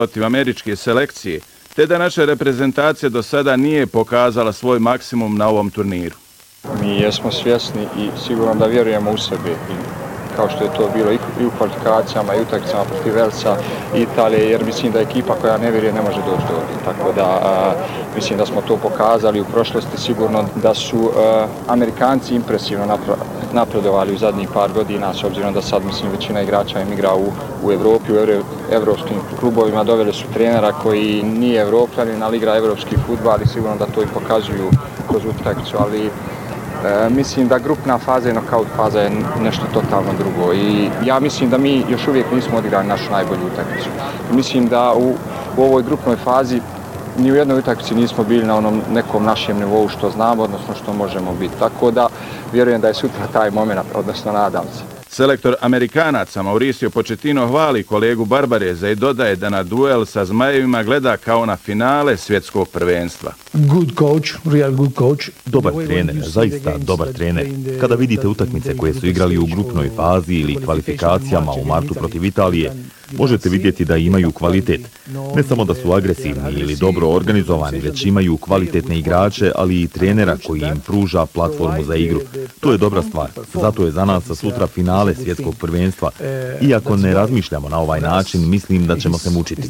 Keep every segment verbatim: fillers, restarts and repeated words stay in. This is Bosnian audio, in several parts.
protiv američke selekcije, te da naša reprezentacija do sada nije pokazala svoj maksimum na ovom turniru. Mi jesmo svjesni i sigurno da vjerujemo u sebe. I kao što je to bilo i u kvalifikacijama i utakmicama protiv Velsa i Italije, jer mislim da ekipa koja ne vjeruje ne može doći do ovdje. Tako da a, mislim da smo to pokazali u prošlosti, sigurno da su a, Amerikanci impresivno napredovali u zadnjih par godina, s obzirom da sad mislim većina igrača im igra u, u Evropi, u evro, evropskim klubovima, doveli su trenera koji nije evropljanin, ali igra evropski fudbal i sigurno da to i pokazuju kroz utakmicu, ali E, mislim da grupna faza i knockout faza je nešto totalno drugo i ja mislim da mi još uvijek nismo odigrali našu najbolju utakmicu. Mislim da u, u ovoj grupnoj fazi ni u jednoj utakmici nismo bili na onom nekom našem nivou što znamo, odnosno što možemo biti. Tako da vjerujem da je sutra taj moment, odnosno nadam se. Selektor Amerikanaca Mauricio Pochettino hvali kolegu Barbareza i dodaje da na duel sa Zmajevima gleda kao na finale svjetskog prvenstva. Good coach, real good coach. Dobar trener, zaista dobar trener. Kada vidite utakmice koje su igrali u grupnoj fazi ili kvalifikacijama u martu protiv Italije, možete vidjeti da imaju kvalitet. Ne samo da su agresivni ili dobro organizovani, već imaju kvalitetne igrače, ali i trenera koji im pruža platformu za igru. To je dobra stvar. Zato je za nas sutra finale svjetskog prvenstva. Iako ne razmišljamo na ovaj način, mislim da ćemo se mučiti.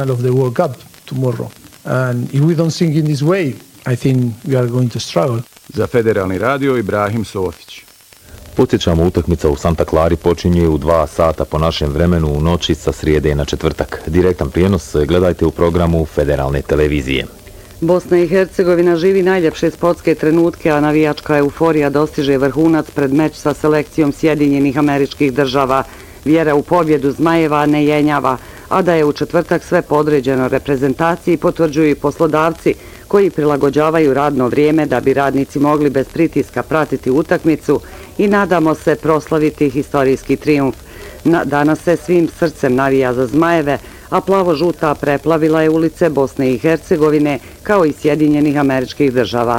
Za Federalni radio Ibrahim Sofić. Podsjećamo, utakmica u Santa Clari počinje u dva sata po našem vremenu u noći sa srijede na četvrtak. Direktan prijenos gledajte u programu Federalne televizije. Bosna i Hercegovina živi najljepše sportske trenutke, a navijačka euforija dostiže vrhunac pred meč sa selekcijom Sjedinjenih Američkih Država. Vjera u pobjedu Zmajeva ne jenjava, a da je u četvrtak sve podređeno reprezentaciji potvrđuju i poslodavci koji prilagođavaju radno vrijeme da bi radnici mogli bez pritiska pratiti utakmicu i nadamo se proslaviti historijski trijumf. Danas se svim srcem navija za Zmajeve, a plavo-žuta preplavila je ulice Bosne i Hercegovine kao i Sjedinjenih Američkih Država.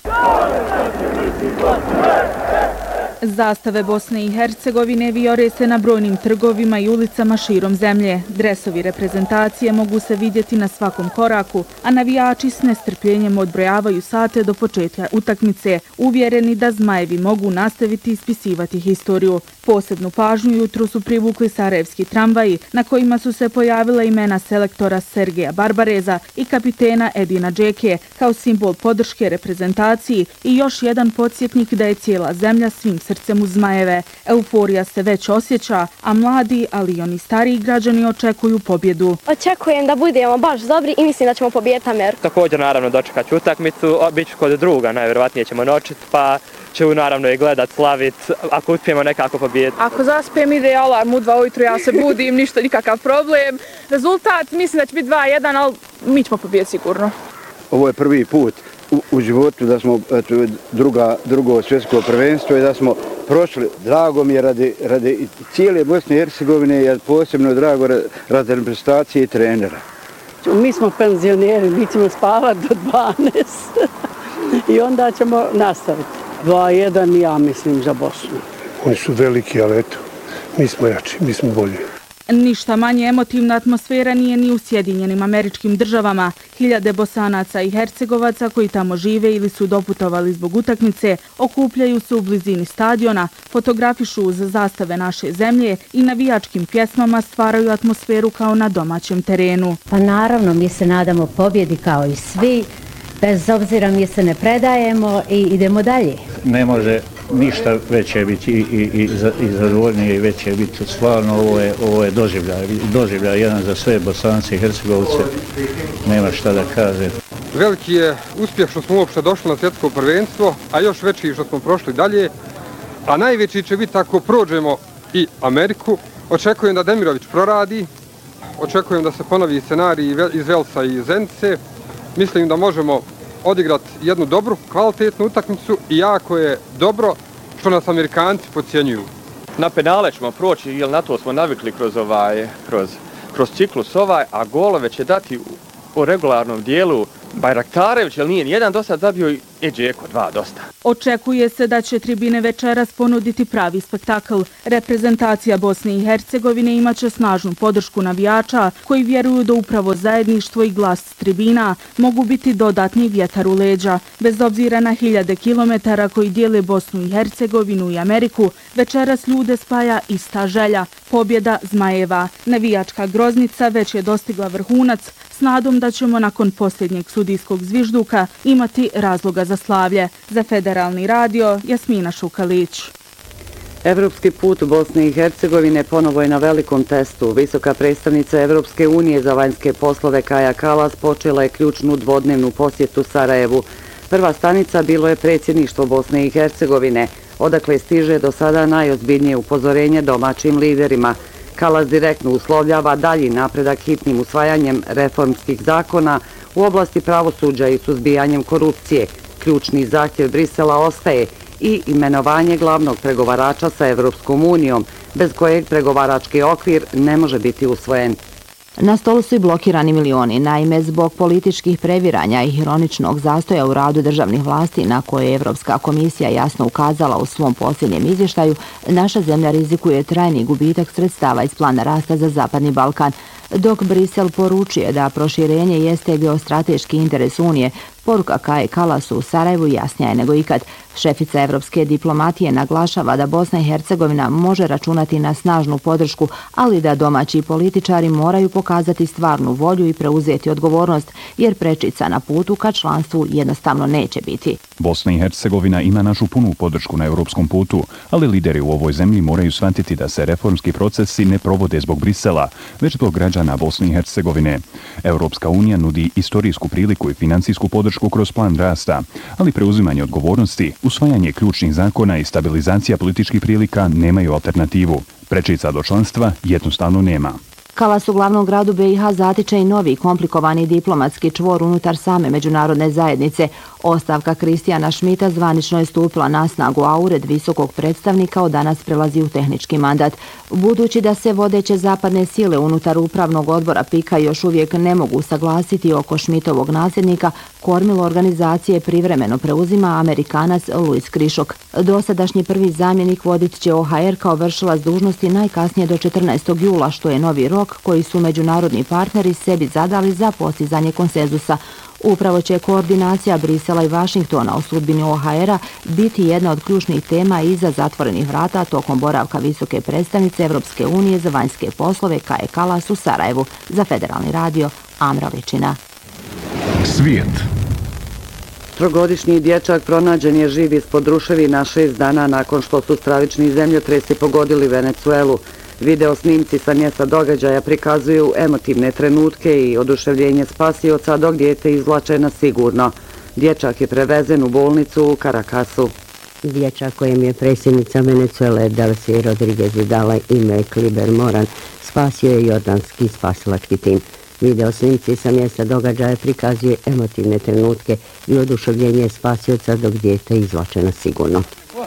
Zastave Bosne i Hercegovine vijore se na brojnim trgovima i ulicama širom zemlje. Dresovi reprezentacije mogu se vidjeti na svakom koraku, a navijači s nestrpljenjem odbrojavaju sate do početka utakmice, uvjereni da Zmajevi mogu nastaviti ispisivati historiju. Posebnu pažnju jutro su privukli sarajevski tramvaji, na kojima su se pojavila imena selektora Sergeja Barbareza i kapitena Edina Džeke, kao simbol podrške reprezentaciji i još jedan podsjetnik da je cijela zemlja svim srcem uz Zmajeve. Euforija se već osjeća, a mladi, ali i oni stariji građani očekuju pobjedu. Očekujem da budemo baš dobri i mislim da ćemo pobijediti Ameriku. Također naravno dočekat ću utakmicu, bit ću kod druga, najvjerovatnije ćemo noćit, pa ću naravno i gledat, slavit, ako uspijemo nekako pobijediti. Ako zaspijem ide alarm u dva ujutru, ja se budim, ništa, nikakav problem. Rezultat mislim da će biti dva jedan, ali mi ćemo pobijeti sigurno. Ovo je prvi put u, u životu da smo eto, druga, drugo svjetsko prvenstvo i da smo prošli. Drago mi je radi, radi cijele Bosne i Hercegovine, je posebno drago radi reprezentacije i trenera. Mi smo penzioneri, mi ćemo spavati do dvanaest i onda ćemo nastaviti. dva jedan ja mislim za Bosnu. Oni su veliki, ali eto, mi smo jači, mi smo bolji. Ništa manje emotivna atmosfera nije ni u Sjedinjenim Američkim Državama. Hiljade Bosanaca i Hercegovaca koji tamo žive ili su doputovali zbog utakmice okupljaju se u blizini stadiona, fotografišu uz zastave naše zemlje i navijačkim pjesmama stvaraju atmosferu kao na domaćem terenu. Pa naravno, mi se nadamo pobjedi kao i svi, bez obzira mi se ne predajemo i idemo dalje. Ne može ništa veće biti i, i, i, i zadovoljnije i veće biti. Stvarno ovo je, ovo je doživljaj, doživljaj jedan za sve Bosance i Hercegovce, nema šta da kaže. Veliki je uspjeh što smo uopšte došli na svjetsko prvenstvo, a još veći što smo prošli dalje, a najveći će biti ako prođemo i Ameriku. Očekujem da Demirović proradi, očekujem da se ponovi scenarij iz Velsa i Zenice. Mislim da možemo odigrati jednu dobru, kvalitetnu utakmicu i jako je dobro što nas Amerikanci podcjenjuju. Na penale ćemo proći, jer na to smo navikli kroz, ovaj, kroz, kroz ciklus ovaj, a golove će dati u, u regularnom dijelu Bajraktarević, jer nije nijedan do sad zabio I Džeko, dva, dosta. Očekuje se da će tribine večeras ponuditi pravi spektakl. Reprezentacija Bosne i Hercegovine imaće snažnu podršku navijača koji vjeruju da upravo zajedništvo i glas tribina mogu biti dodatni vjetar u leđa. Bez obzira na hiljade kilometara koji dijele Bosnu i Hercegovinu i Ameriku, večeras ljude spaja ista želja – pobjeda Zmajeva. Navijačka groznica već je dostigla vrhunac s nadom da ćemo nakon posljednjeg sudijskog zvižduka imati razloga za slavlje. Za Federalni radio, Jasmina Šukalić. Evropski put Bosne i Hercegovine ponovo je na velikom testu. Visoka predstavnica Evropske unije za vanjske poslove Kaja Kalas počela je ključnu dvodnevnu posjetu Sarajevu. Prva stanica bilo je predsjedništvo Bosne i Hercegovine, odakle stiže do sada najozbiljnije upozorenje domaćim liderima. Kalas direktno uslovljava dalji napredak hitnim usvajanjem reformskih zakona u oblasti pravosuđa i suzbijanjem korupcije. Ključni zahtjev Brisela ostaje i imenovanje glavnog pregovarača sa Evropskom unijom, bez kojeg pregovarački okvir ne može biti usvojen. Na stolu su i blokirani milioni, naime zbog političkih previranja i hroničnog zastoja u radu državnih vlasti na koje je Evropska komisija jasno ukazala u svom posljednjem izvještaju, naša zemlja rizikuje trajni gubitak sredstava iz plana rasta za Zapadni Balkan. Dok Brisel poručuje da proširenje jeste geostrateški interes Unije, poruka Kaje Kalasu u Sarajevu jasnija je nego ikad. Šefica evropske diplomatije naglašava da Bosna i Hercegovina može računati na snažnu podršku, ali da domaći političari moraju pokazati stvarnu volju i preuzeti odgovornost, jer prečica na putu ka članstvu jednostavno neće biti. Bosna i Hercegovina ima našu punu podršku na europskom putu, ali lideri u ovoj zemlji moraju shvatiti da se reformski procesi ne provode zbog Brisela, već zbog građana Bosne i Hercegovine. Europska unija nudi istorijsku priliku i financijsku podršku kroz plan rasta, ali preuzimanje odgovornosti, usvajanje ključnih zakona i stabilizacija političkih prilika nemaju alternativu. Prečica do članstva jednostavno nema. Kalas u glavnom gradu be i ha zatiče i novi komplikovani diplomatski čvor unutar same međunarodne zajednice. Ostavka Kristijana Šmita zvanično je stupila na snagu, a ured visokog predstavnika od danas prelazi u tehnički mandat. Budući da se vodeće zapadne sile unutar upravnog odbora pika još uvijek ne mogu saglasiti oko Šmitovog nasljednika, kormilo organizacije privremeno preuzima Amerikanac Luis Krišok. Dosadašnji prvi zamjenik vodit će o ha er kao vršilac dužnosti najkasnije do četrnaestog jula, što je novi rok koji su međunarodni partneri sebi zadali za postizanje konsenzusa. Upravo će koordinacija Brisela i Vašingtona o sudbini o ha era biti jedna od ključnih tema iza zatvorenih vrata tokom boravka visoke predstavnice Evropske unije za vanjske poslove Kaje Kalas u Sarajevu. Za Federalni radio, Amra Ličina. Svijet. Trogodišnji dječak pronađen je živ ispod ruševina šest dana nakon što su stravični zemljotresi pogodili Venecuelu. Video snimci sa mjesta događaja prikazuju emotivne trenutke i oduševljenje spasioca dok dijete izvlačeno sigurno. Dječak je prevezen u bolnicu u Caracasu. Dječak kojem je predsjednica Venecuele Delcy Rodriguez dala ime Kliber Moran spasio je jordanski spasilački tim. Video snimci sa mjesta događaja prikazuje emotivne trenutke i oduševljenje spasioca dok dijete izvlačeno sigurno.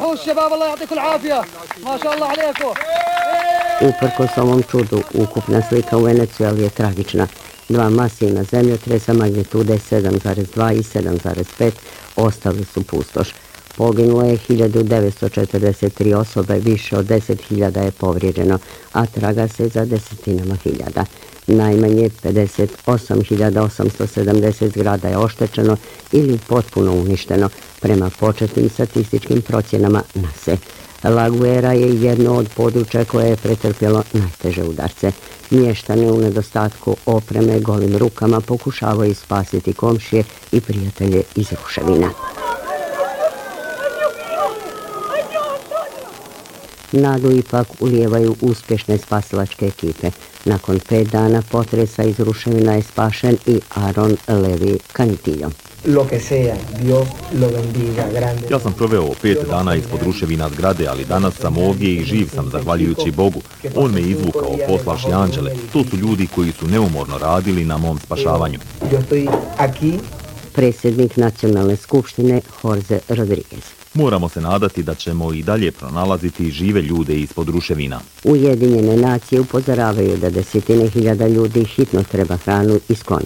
Uprkos ovom čudu, ukupna slika u Venecueli je tragična. Dva masivna zemljotresa magnitude sedam zarez dva i sedam zarez pet ostali su pustoš. Poginulo je hiljadu devetsto četrdeset tri osobe, više od deset hiljada je povrijeđeno, a traga se za desetinama hiljada. Najmanje pedeset osam hiljada osamsto sedamdeset zgrada je oštećeno ili potpuno uništeno, prema početnim statističkim procjenama nase. La Guera je jedno od područja koje je pretrpjelo najteže udarce. Mještane u nedostatku opreme golim rukama pokušavaju spasiti komšije i prijatelje iz ruševina. Nadu ipak ulijevaju uspješne spasilačke ekipe. Nakon pet dana potresa iz ruševina je spašen i Aaron Levi Canitillo. Ja sam proveo pet dana ispod ruševina zgrade, ali danas sam ovdje i živ sam zahvaljujući Bogu. On me izvukao, poslavši anđele. To su ljudi koji su neumorno radili na mom spašavanju. Predsjednik Nacionalne skupštine Jorge Rodriguez. Moramo se nadati da ćemo i dalje pronalaziti žive ljude ispod ruševina. Ujedinjene nacije upozoravaju da desetine hiljada ljudi hitno treba hranu i skloniti.